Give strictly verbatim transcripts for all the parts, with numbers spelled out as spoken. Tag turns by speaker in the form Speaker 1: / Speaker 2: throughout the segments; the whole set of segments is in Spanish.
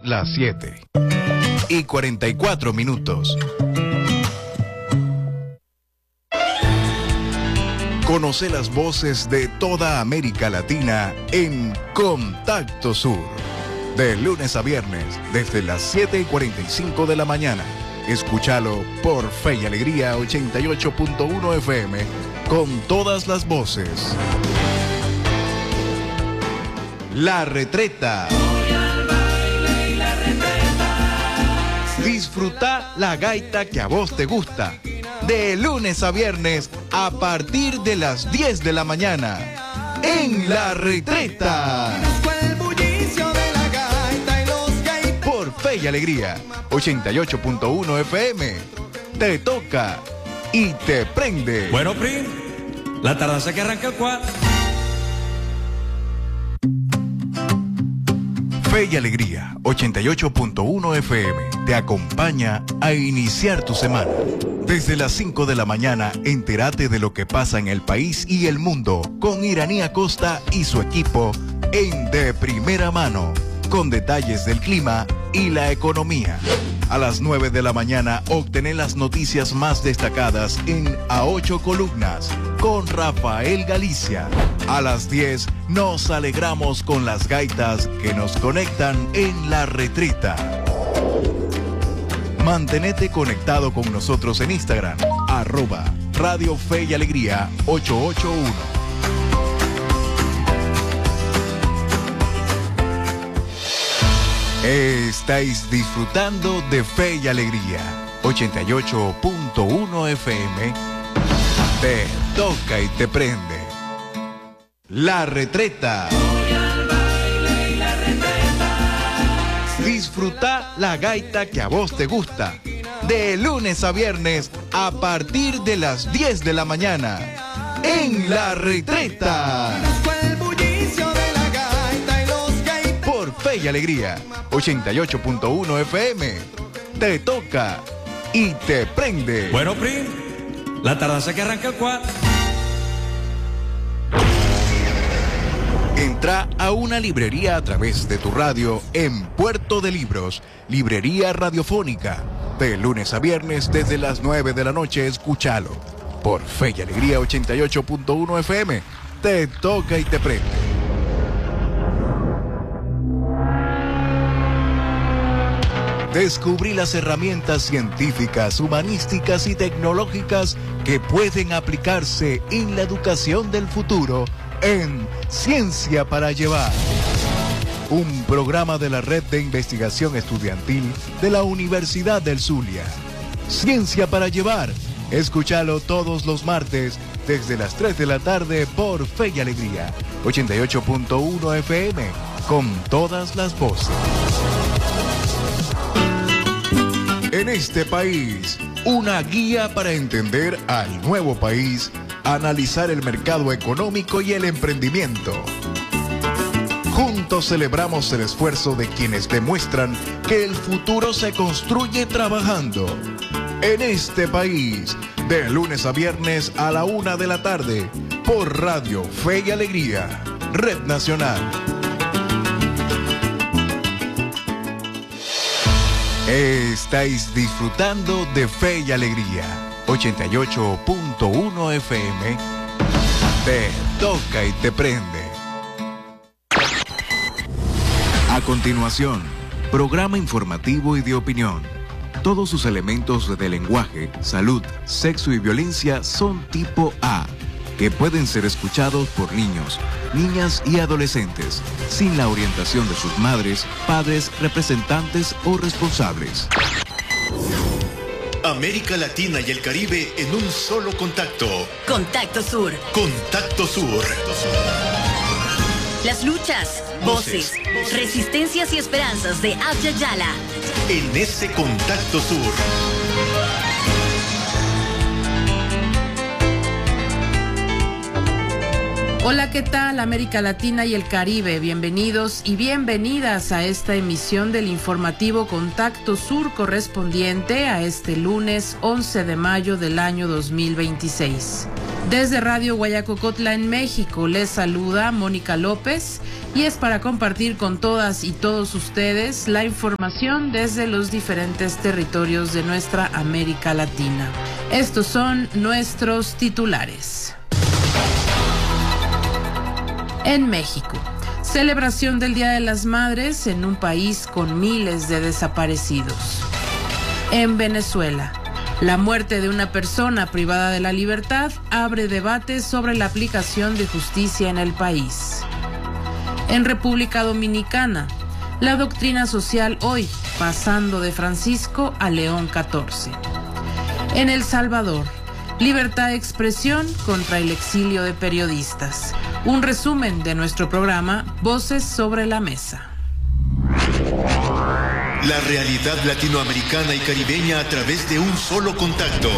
Speaker 1: las siete y cuarenta y cuatro minutos. Conoce las voces de toda América Latina en Contacto Sur. De lunes a viernes, desde las siete y cuarenta y cinco de la mañana. Escúchalo por Fe y Alegría ochenta y ocho punto uno F M, con todas las voces. La Retreta.
Speaker 2: Voy al baile y la retreta.
Speaker 1: Disfruta la gaita que a vos te gusta. De lunes a viernes, a partir de las diez de la mañana. En La Retreta. Por Fe y Alegría ochenta y ocho punto uno F M. Te toca y te prende.
Speaker 3: Bueno, Pri, la tardanza que arranca el cuatro.
Speaker 1: Fe y Alegría ochenta y ocho punto uno F M te acompaña a iniciar tu semana. Desde las cinco de la mañana, entérate de lo que pasa en el país y el mundo con Iraní Acosta y su equipo en De Primera Mano, con detalles del clima y la economía. A las nueve de la mañana, obtener las noticias más destacadas en A Ocho Columnas con Rafael Galicia. A las diez, nos alegramos con las gaitas que nos conectan en La Retreta. Mantenete conectado con nosotros en Instagram, arroba Radio Fe y Alegría ochocientos ochenta y uno. Estáis disfrutando de Fe y Alegría ochenta y ocho punto uno F M. Te toca y te prende. La Retreta.
Speaker 2: Voy al baile y la retreta.
Speaker 1: Disfruta la gaita que a vos te gusta. De lunes a viernes, a partir de las diez de la mañana. En La Retreta. Por Fe y Alegría ochenta y ocho punto uno F M. Te toca y te prende.
Speaker 3: Bueno, Pri, la tardanza que arranca el cuatro.
Speaker 1: Entra a una librería a través de tu radio en Puerto de Libros, librería radiofónica. De lunes a viernes desde las nueve de la noche, escúchalo. Por Fe y Alegría ochenta y ocho punto uno F M. Te toca y te prende. Descubrí las herramientas científicas, humanísticas y tecnológicas que pueden aplicarse en la educación del futuro en Ciencia para Llevar. Un programa de la Red de Investigación Estudiantil de la Universidad del Zulia. Ciencia para Llevar. Escúchalo todos los martes desde las tres de la tarde por Fe y Alegría ochenta y ocho punto uno F M, con todas las voces. En este país, una guía para entender al nuevo país, analizar el mercado económico y el emprendimiento. Juntos celebramos el esfuerzo de quienes demuestran que el futuro se construye trabajando. En este país, de lunes a viernes a la una de la tarde, por Radio Fe y Alegría, Red Nacional. Estáis disfrutando de Fe y Alegría ochenta y ocho punto uno F M. Te toca y te prende. A continuación, programa informativo y de opinión. Todos sus elementos de lenguaje, salud, sexo y violencia son tipo A, que pueden ser escuchados por niños, niñas y adolescentes, sin la orientación de sus madres, padres, representantes o responsables.
Speaker 4: América Latina y el Caribe en un solo contacto.
Speaker 5: Contacto Sur.
Speaker 4: Contacto Sur.
Speaker 5: Las luchas, voces, voces resistencias y esperanzas de Abya Yala.
Speaker 4: En ese Contacto Sur.
Speaker 6: Hola, ¿qué tal América Latina y el Caribe? Bienvenidos y bienvenidas a esta emisión del informativo Contacto Sur correspondiente a este lunes once de mayo del año dos mil veintiséis. Desde Radio Guayacocotla en México les saluda Mónica López y es para compartir con todas y todos ustedes la información desde los diferentes territorios de nuestra América Latina. Estos son nuestros titulares. En México, celebración del Día de las Madres en un país con miles de desaparecidos. En Venezuela, la muerte de una persona privada de la libertad abre debates sobre la aplicación de justicia en el país. En República Dominicana, la doctrina social hoy, pasando de Francisco a León catorce. En El Salvador, libertad de expresión contra el exilio de periodistas. Un resumen de nuestro programa Voces sobre la Mesa.
Speaker 4: La realidad latinoamericana y caribeña a través de un solo contacto.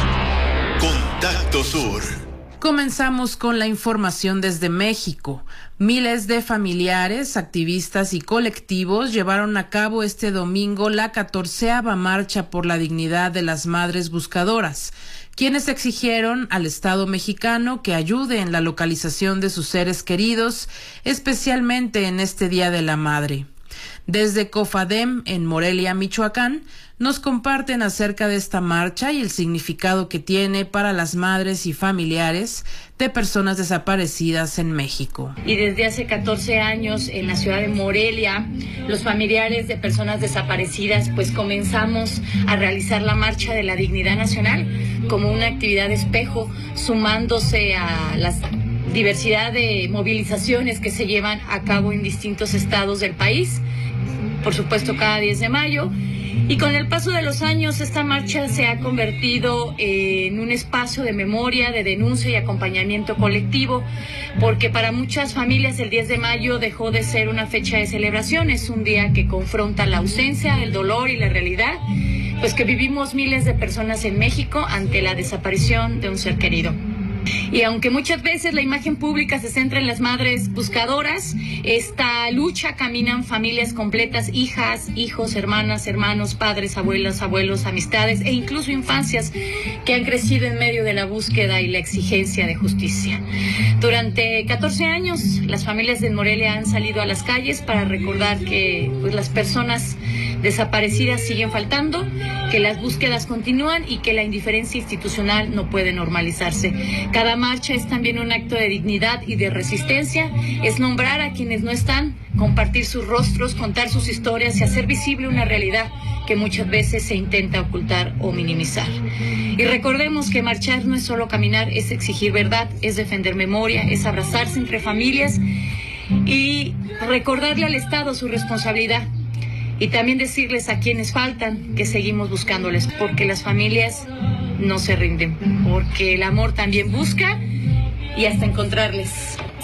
Speaker 4: Contacto Sur.
Speaker 6: Comenzamos con la información desde México. Miles de familiares, activistas y colectivos llevaron a cabo este domingo la catorceava marcha por la dignidad de las madres buscadoras, quienes exigieron al Estado mexicano que ayude en la localización de sus seres queridos, especialmente en este Día de la Madre. Desde COFADEM, en Morelia, Michoacán, nos comparten acerca de esta marcha y el significado que tiene para las madres y familiares de personas desaparecidas en México.
Speaker 7: Y desde hace catorce años en la ciudad de Morelia, los familiares de personas desaparecidas pues comenzamos a realizar la Marcha de la Dignidad Nacional como una actividad espejo, sumándose a las diversidad de movilizaciones que se llevan a cabo en distintos estados del país, por supuesto cada diez de mayo. Y con el paso de los años, esta marcha se ha convertido en un espacio de memoria, de denuncia y acompañamiento colectivo, porque para muchas familias el diez de mayo dejó de ser una fecha de celebración, es un día que confronta la ausencia, el dolor y la realidad, pues que vivimos miles de personas en México ante la desaparición de un ser querido. Y aunque muchas veces la imagen pública se centra en las madres buscadoras, esta lucha caminan familias completas, hijas, hijos, hermanas, hermanos, padres, abuelas, abuelos, amistades e incluso infancias que han crecido en medio de la búsqueda y la exigencia de justicia. Durante catorce años, las familias de Morelia han salido a las calles para recordar que pues, las personas desaparecidas siguen faltando, que las búsquedas continúan y que la indiferencia institucional no puede normalizarse. Cada marcha es también un acto de dignidad y de resistencia, es nombrar a quienes no están, compartir sus rostros, contar sus historias y hacer visible una realidad que muchas veces se intenta ocultar o minimizar. Y recordemos que marchar no es solo caminar, es exigir verdad, es defender memoria, es abrazarse entre familias y recordarle al Estado su responsabilidad. Y también decirles a quienes faltan que seguimos buscándoles, porque las familias no se rinden, porque el amor también busca y hasta encontrarles.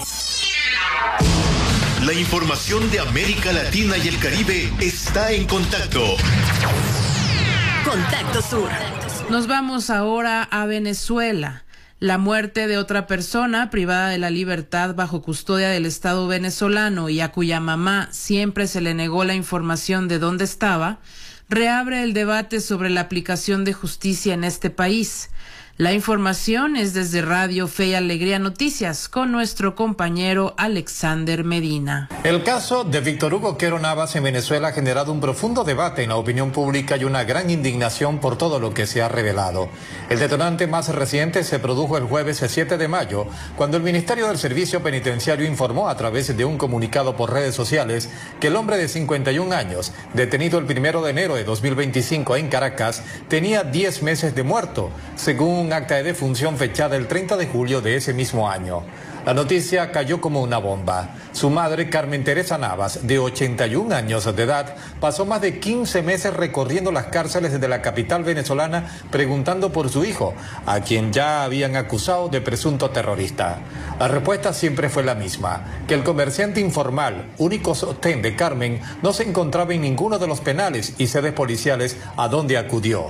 Speaker 4: La información de América Latina y el Caribe está en contacto.
Speaker 5: Contacto Sur.
Speaker 6: Nos vamos ahora a Venezuela. La muerte de otra persona privada de la libertad bajo custodia del Estado venezolano y a cuya mamá siempre se le negó la información de dónde estaba, reabre el debate sobre la aplicación de justicia en este país. La información es desde Radio Fe y Alegría Noticias con nuestro compañero Alexander Medina.
Speaker 8: El caso de Víctor Hugo Quero Navas en Venezuela ha generado un profundo debate en la opinión pública y una gran indignación por todo lo que se ha revelado. El detonante más reciente se produjo el jueves siete de mayo, cuando el Ministerio del Servicio Penitenciario informó a través de un comunicado por redes sociales que el hombre de cincuenta y un años, detenido el primero de enero de dos mil veinticinco en Caracas, tenía diez meses de muerto, según un acta de defunción fechada el treinta de julio de ese mismo año. La noticia cayó como una bomba. Su madre, Carmen Teresa Navas, de ochenta y un años de edad, pasó más de quince meses recorriendo las cárceles de la capital venezolana preguntando por su hijo, a quien ya habían acusado de presunto terrorista. La respuesta siempre fue la misma, que el comerciante informal, único sostén de Carmen, no se encontraba en ninguno de los penales y sedes policiales a donde acudió.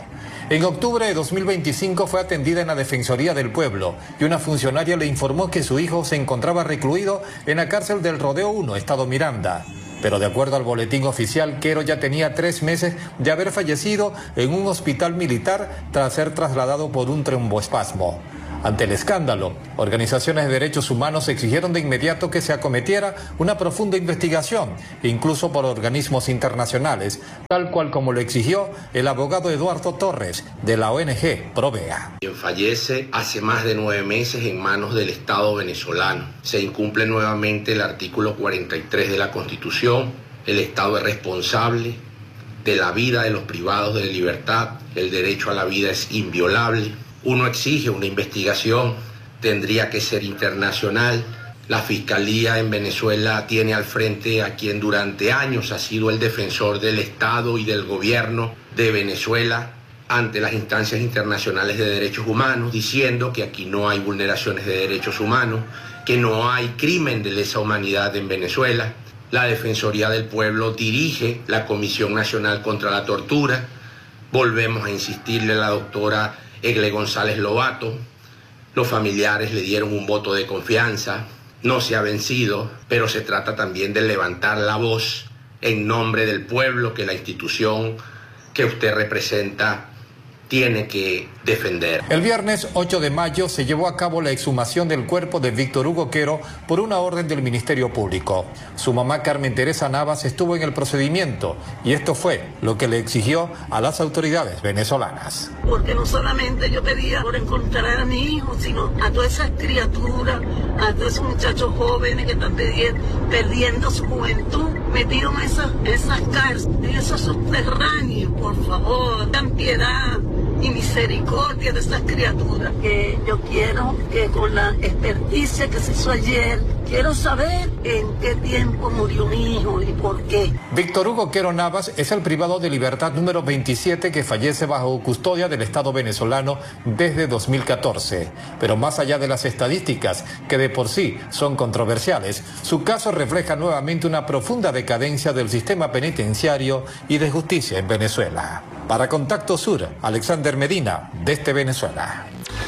Speaker 8: En octubre de dos mil veinticinco fue atendida en la Defensoría del Pueblo y una funcionaria le informó que su hijo se encontraba recluido en la cárcel del Rodeo uno, Estado Miranda. Pero de acuerdo al boletín oficial, Quero ya tenía tres meses de haber fallecido en un hospital militar tras ser trasladado por un tromboespasmo. Ante el escándalo, organizaciones de derechos humanos exigieron de inmediato que se acometiera una profunda investigación, incluso por organismos internacionales, tal cual como lo exigió el abogado Eduardo Torres, de la O N G Provea.
Speaker 9: Quien fallece hace más de nueve meses en manos del Estado venezolano. Se incumple nuevamente el artículo cuarenta y tres de la Constitución. El Estado es responsable de la vida de los privados de libertad. El derecho a la vida es inviolable. Uno exige una investigación, tendría que ser internacional. La Fiscalía en Venezuela tiene al frente a quien durante años ha sido el defensor del Estado y del gobierno de Venezuela ante las instancias internacionales de derechos humanos, diciendo que aquí no hay vulneraciones de derechos humanos, que no hay crimen de lesa humanidad en Venezuela. La Defensoría del Pueblo dirige la Comisión Nacional contra la Tortura. Volvemos a insistirle a la doctora Egle González Lobato. Los familiares le dieron un voto de confianza, no se ha vencido, pero se trata también de levantar la voz en nombre del pueblo que la institución que usted representa tiene que defender.
Speaker 8: El viernes ocho de mayo se llevó a cabo la exhumación del cuerpo de Víctor Hugo Quero por una orden del Ministerio Público. Su mamá Carmen Teresa Navas estuvo en el procedimiento y esto fue lo que le exigió a las autoridades venezolanas.
Speaker 10: Porque no solamente yo pedía por encontrar a mi hijo, sino a todas esas criaturas, a todos esos muchachos jóvenes que están perdiendo, perdiendo su juventud, metieron esas, esas cárceles, esos subterráneos, por favor, ten piedad y misericordia de estas criaturas. Que yo quiero que con la experticia que se hizo ayer, quiero saber en qué tiempo murió mi hijo y por qué.
Speaker 8: Víctor Hugo Quero Navas es el privado de libertad número veintisiete que fallece bajo custodia del Estado venezolano desde dos mil catorce. Pero más allá de las estadísticas, que de por sí son controversiales, su caso refleja nuevamente una profunda decadencia del sistema penitenciario y de justicia en Venezuela. Para Contacto Sur, Alexander Medina, desde Venezuela.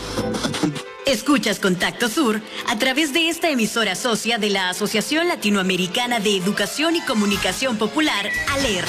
Speaker 5: Escuchas Contacto Sur a través de esta emisora socia de la Asociación Latinoamericana de Educación y Comunicación Popular, ALER.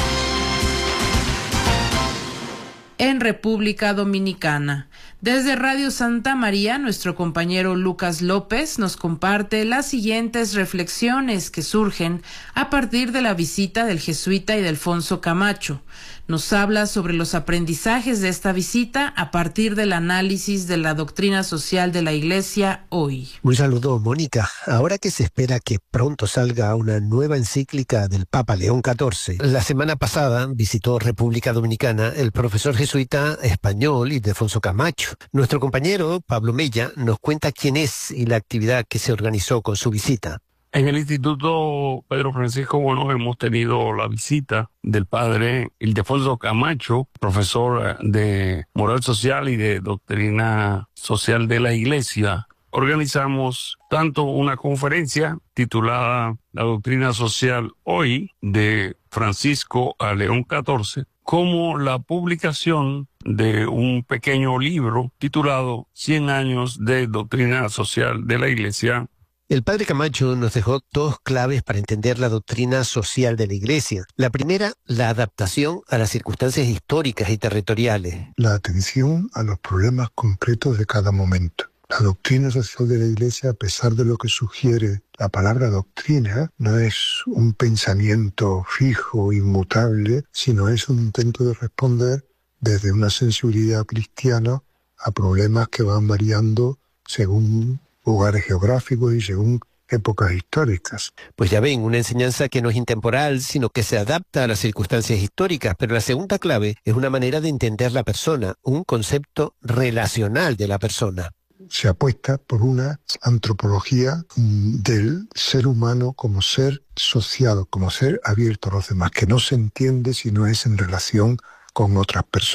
Speaker 6: En República Dominicana. Desde Radio Santa María, nuestro compañero Lucas López nos comparte las siguientes reflexiones que surgen a partir de la visita del jesuita Ildefonso Camacho. Nos habla sobre los aprendizajes de esta visita a partir del análisis de la doctrina social de la Iglesia hoy.
Speaker 11: Un saludo, Mónica. Ahora que se espera que pronto salga una nueva encíclica del Papa León catorce, la semana pasada visitó República Dominicana el profesor jesuita español Ildefonso Camacho. Nuestro compañero Pablo Mella nos cuenta quién es y la actividad que se organizó con su visita.
Speaker 12: En el Instituto Pedro Francisco Bono hemos tenido la visita del padre Ildefonso Camacho, profesor de Moral Social y de Doctrina Social de la Iglesia. Organizamos tanto una conferencia titulada La Doctrina Social Hoy, de Francisco a León catorce, como la publicación de un pequeño libro titulado cien años de Doctrina Social de la Iglesia.
Speaker 11: El padre Camacho nos dejó dos claves para entender la doctrina social de la Iglesia. La primera, la adaptación a las circunstancias históricas y territoriales.
Speaker 13: La atención a los problemas concretos de cada momento. La doctrina social de la Iglesia, a pesar de lo que sugiere la palabra doctrina, no es un pensamiento fijo, inmutable, sino es un intento de responder desde una sensibilidad cristiana a problemas que van variando según lugares geográficos y según épocas históricas.
Speaker 11: Pues ya ven, una enseñanza que no es intemporal, sino que se adapta a las circunstancias históricas. Pero la segunda clave es una manera de entender la persona, un concepto relacional de la persona.
Speaker 13: Se apuesta por una antropología del ser humano como ser asociado, como ser abierto a los demás, que no se entiende si no es en relación con otras personas.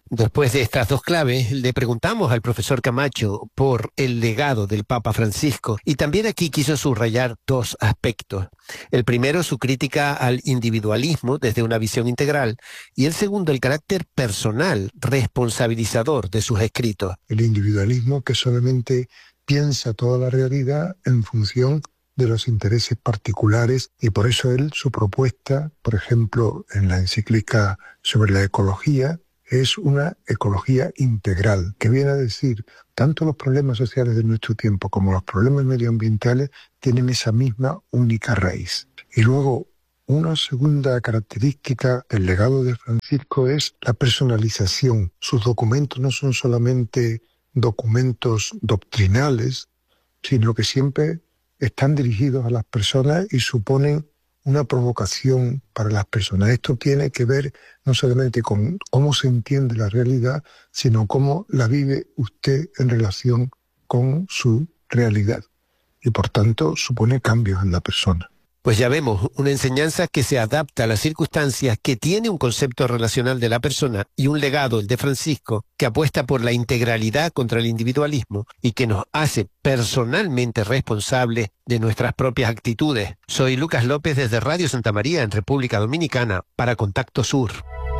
Speaker 11: Después de estas dos claves, le preguntamos al profesor Camacho por el legado del Papa Francisco y también aquí quiso subrayar dos aspectos. El primero, su crítica al individualismo desde una visión integral y el segundo, el carácter personal, responsabilizador de sus escritos.
Speaker 13: El individualismo que solamente piensa toda la realidad en función de los intereses particulares y por eso él, su propuesta, por ejemplo, en la encíclica sobre la ecología, es una ecología integral, que viene a decir, tanto los problemas sociales de nuestro tiempo como los problemas medioambientales tienen esa misma única raíz. Y luego, una segunda característica del legado de Francisco es la personalización. Sus documentos no son solamente documentos doctrinales, sino que siempre están dirigidos a las personas y suponen una provocación para las personas. Esto tiene que ver no solamente con cómo se entiende la realidad, sino cómo la vive usted en relación con su realidad. Y por tanto supone cambios en la persona.
Speaker 11: Pues ya vemos, una enseñanza que se adapta a las circunstancias, que tiene un concepto relacional de la persona y un legado, el de Francisco, que apuesta por la integralidad contra el individualismo y que nos hace personalmente responsables de nuestras propias actitudes. Soy Lucas López desde Radio Santa María en República Dominicana para Contacto Sur.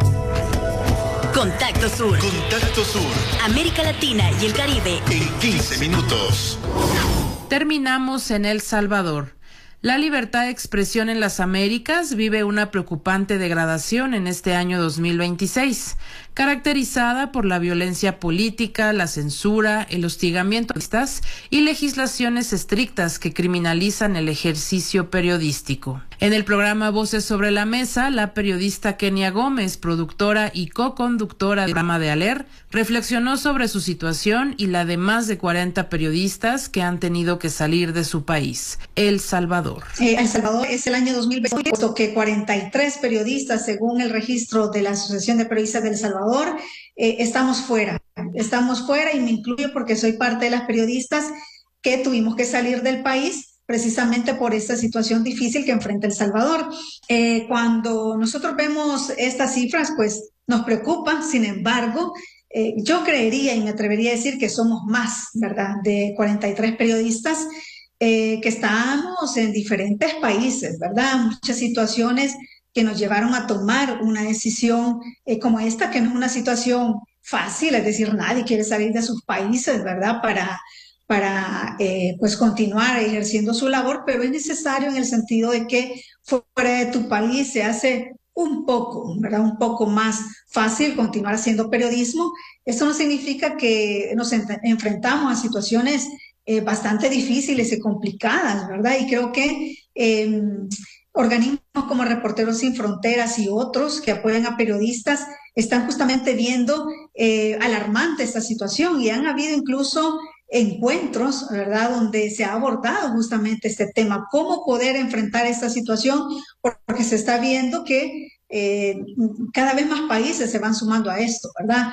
Speaker 5: Contacto Sur.
Speaker 4: Contacto Sur.
Speaker 5: América Latina y el Caribe.
Speaker 4: En quince minutos.
Speaker 6: Terminamos en El Salvador. La libertad de expresión en las Américas vive una preocupante degradación en este año dos mil veintiséis, caracterizada por la violencia política, la censura, el hostigamiento a periodistas y legislaciones estrictas que criminalizan el ejercicio periodístico. En el programa Voces sobre la Mesa, la periodista Kenia Gómez, productora y co-conductora del programa de Aler, reflexionó sobre su situación y la de más de cuarenta periodistas que han tenido que salir de su país, El Salvador.
Speaker 14: Eh, El Salvador es el año dos mil veinte, puesto que cuarenta y tres periodistas, según el registro de la Asociación de Periodistas de El Salvador, eh, estamos fuera. Estamos fuera y me incluyo porque soy parte de las periodistas que tuvimos que salir del país precisamente por esta situación difícil que enfrenta El Salvador. Eh, cuando nosotros vemos estas cifras, pues nos preocupa, sin embargo, eh, yo creería y me atrevería a decir que somos más, ¿verdad?, de cuarenta y tres periodistas eh, que estamos en diferentes países, ¿verdad? Muchas situaciones que nos llevaron a tomar una decisión eh, como esta, que no es una situación fácil, es decir, nadie quiere salir de sus países, ¿verdad?, para... para eh, pues continuar ejerciendo su labor, pero es necesario en el sentido de que fuera de tu país se hace un poco, ¿verdad? Un poco más fácil continuar haciendo periodismo. Esto no significa que nos en enfrentamos a situaciones eh, bastante difíciles y complicadas, ¿verdad? Y creo que eh, organismos como Reporteros Sin Fronteras y otros que apoyan a periodistas están justamente viendo eh, alarmante esta situación y han habido incluso encuentros, ¿verdad?, donde se ha abordado justamente este tema, cómo poder enfrentar esta situación, porque se está viendo que eh, cada vez más países se van sumando a esto, ¿verdad?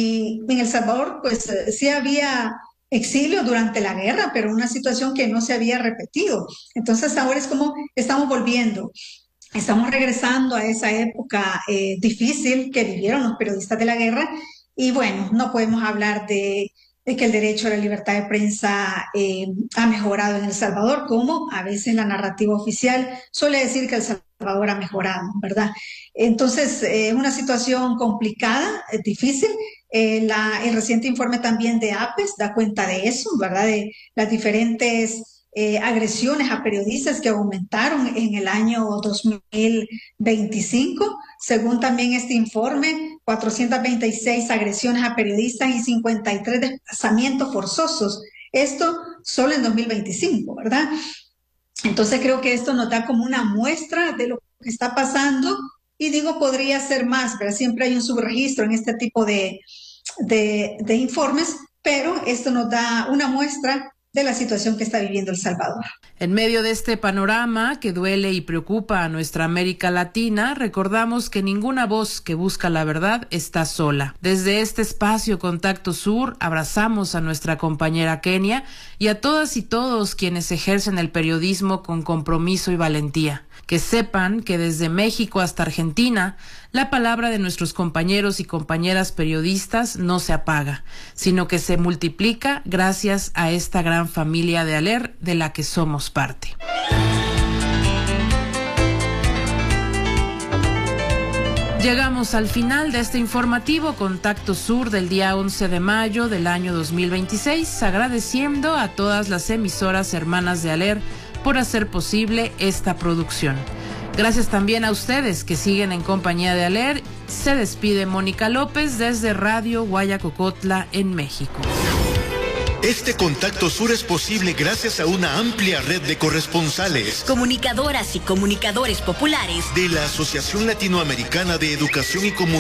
Speaker 14: Y en El Salvador, pues sí había exilio durante la guerra, pero una situación que no se había repetido. Entonces ahora es como estamos volviendo. Estamos regresando a esa época eh, difícil que vivieron los periodistas de la guerra y bueno, no podemos hablar de de que el derecho a la libertad de prensa eh, ha mejorado en El Salvador, como a veces la narrativa oficial suele decir que El Salvador ha mejorado, ¿verdad? Entonces, es eh, una situación complicada, es difícil. Eh, la, el reciente informe también de APES da cuenta de eso, ¿verdad? De las diferentes eh, agresiones a periodistas que aumentaron en el año dos mil veinticinco. Según también este informe, cuatrocientas veintiséis agresiones a periodistas y cincuenta y tres desplazamientos forzosos. Esto solo en dos mil veinticinco, ¿verdad? Entonces creo que esto nos da como una muestra de lo que está pasando y digo, podría ser más, pero siempre hay un subregistro en este tipo de, de, de informes, pero esto nos da una muestra de la situación que está viviendo El Salvador.
Speaker 6: En medio de este panorama que duele y preocupa a nuestra América Latina, recordamos que ninguna voz que busca la verdad está sola. Desde este espacio Contacto Sur, abrazamos a nuestra compañera Kenia y a todas y todos quienes ejercen el periodismo con compromiso y valentía. Que sepan que desde México hasta Argentina, la palabra de nuestros compañeros y compañeras periodistas no se apaga, sino que se multiplica gracias a esta gran familia de ALER de la que somos parte. Llegamos al final de este informativo Contacto Sur del día once de mayo del año dos mil veintiséis, agradeciendo a todas las emisoras hermanas de ALER por hacer posible esta producción. Gracias también a ustedes que siguen en compañía de ALER. Se despide Mónica López desde Radio Guayacocotla en México.
Speaker 4: Este Contacto Sur es posible gracias a una amplia red de corresponsales,
Speaker 5: comunicadoras y comunicadores populares
Speaker 4: de la Asociación Latinoamericana de Educación y Comunicación